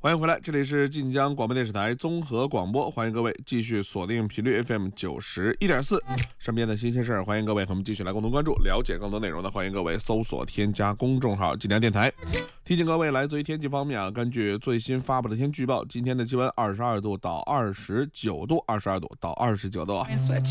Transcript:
欢迎回来，这里是晋江广播电视台综合广播，欢迎各位继续锁定频率 FM 91.4，身边的新鲜事儿，欢迎各位和我们继续来共同关注，了解更多内容的，欢迎各位搜索添加公众号晋江电台。提醒各位，来自于天气方面啊，根据最新发布的天气预报，今天的气温22度到29度，22度到29度啊。